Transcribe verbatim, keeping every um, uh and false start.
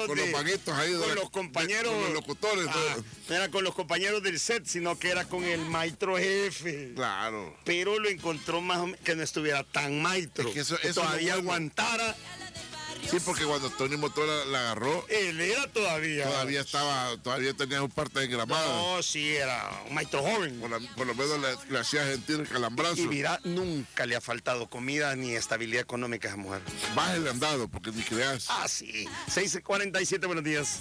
con de, los vaguitos ahí con de, los compañeros, de, con los locutores. Ah, no era con los compañeros del set, sino que era con el maestro jefe. Claro. Pero lo encontró más o menos, que no estuviera tan maestro, Es que eso- que eso es lo todavía bueno. aguantara. Sí, porque cuando Tony Motola la agarró, Él era todavía. todavía estaba, todavía tenía un parte engramada. No, sí, era un maestro joven. Por, la- por lo menos le, le hacía sentir el calambrazo. Y mira, nunca le ha faltado comida ni estabilidad económica a esa mujer. Bájale andado, porque ni creas. Ah, sí. seis cuarenta y siete, buenos días.